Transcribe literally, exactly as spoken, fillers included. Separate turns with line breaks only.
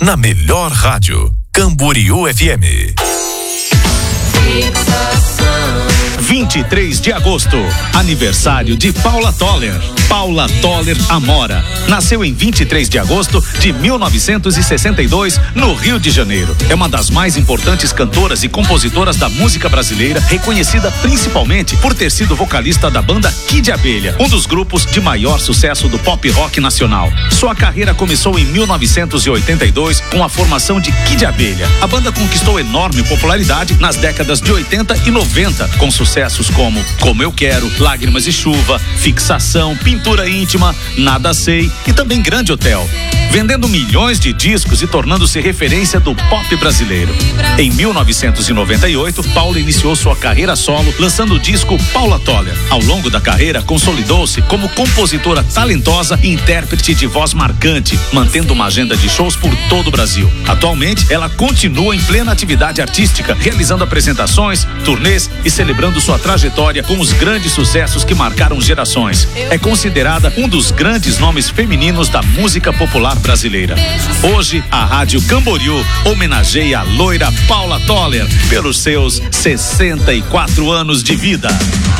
na melhor rádio, Camboriú F M.
vinte e três de agosto, aniversário de Paula Toller. Paula Toller Amora. Nasceu em vinte e três de agosto de mil novecentos e sessenta e dois, no Rio de Janeiro. É uma das mais importantes cantoras e compositoras da música brasileira, reconhecida principalmente por ter sido vocalista da banda Kid Abelha, um dos grupos de maior sucesso do pop rock nacional. Sua carreira começou em mil novecentos e oitenta e dois com a formação de Kid Abelha. A banda conquistou enorme popularidade nas décadas de oitenta e noventa, com sucessos como Como Eu Quero, Lágrimas e Chuva, Fixação, Pintura Íntima, Nada Sei e também Grande Hotel, vendendo milhões de discos e tornando-se referência do pop brasileiro. Em mil novecentos e noventa e oito, Paula iniciou sua carreira solo lançando o disco Paula Toller. Ao longo da carreira, consolidou-se como compositora talentosa e intérprete de voz marcante, mantendo uma agenda de shows por todo o Brasil. Atualmente, ela continua em plena atividade artística, realizando apresentações, turnês e celebrando sua trajetória com os grandes sucessos que marcaram gerações. É considerada um dos grandes nomes femininos da música popular brasileira. Hoje, a Rádio Camboriú homenageia a loira Paula Toller pelos seus sessenta e quatro anos de vida.